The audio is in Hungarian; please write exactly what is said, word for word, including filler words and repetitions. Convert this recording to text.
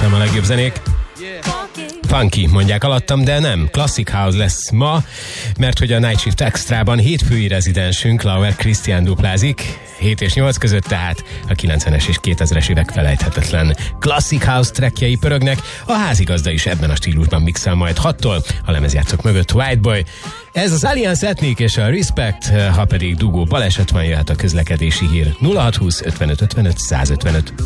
a legjobb zenék. Funky, mondják alattam, de nem. Classic House lesz ma, mert hogy a Night Shift Extrában hétfői rezidensünk, Lauer Christian duplázik, hét és nyolc között, tehát a kilencvenes és kétezres évek felejthetetlen Classic House trackjei pörögnek, a házigazda is ebben a stílusban mixel majd hattól, a lemezjátszók mögött White Boy. Ez az Alliance Ethnic és a Respect, ha pedig dugó baleset van, jöhet a közlekedési hír. nulla hat húsz ötvenöt ötvenöt százötvenöt.